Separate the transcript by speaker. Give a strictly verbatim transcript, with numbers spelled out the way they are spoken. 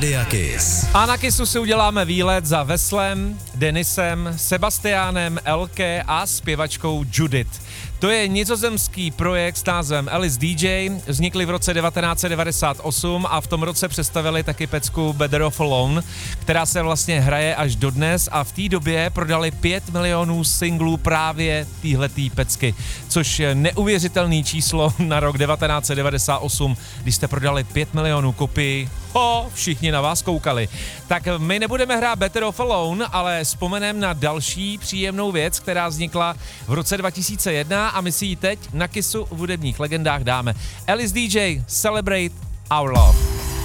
Speaker 1: Rádia Kiss.
Speaker 2: A na Kissu si uděláme výlet za Veslem, Denisem, Sebastiánem, Elke a zpěvačkou Judith. To je nizozemský projekt s názvem Alice D J, vznikli v roce devatenáct set devadesát osm a v tom roce představili taky pecku Better Off Alone, která se vlastně hraje až dodnes a v té době prodali pět milionů singlů právě téhletý pecky, což je neuvěřitelný číslo na rok devatenáct set devadesát osm, když jste prodali pět milionů kopií. Ho, všichni na vás koukali. Tak my nebudeme hrát Better Off Alone, ale vzpomeneme na další příjemnou věc, která vznikla v roce dva tisíce jedna a my si ji teď na Kissu v hudebních legendách dáme. Alice D J, Celebrate Our Love.